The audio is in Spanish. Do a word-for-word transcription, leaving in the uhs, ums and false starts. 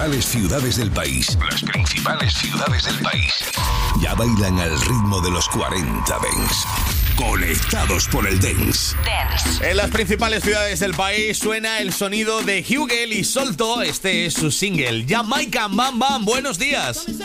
principales ciudades del país. Las principales ciudades del país. Ya bailan al ritmo de los cuarenta Dance. Conectados por el Dance. Dance. En las principales ciudades del país suena el sonido de Hugel y Solto. Este es su single, Jamaican Bam Bam. Buenos días.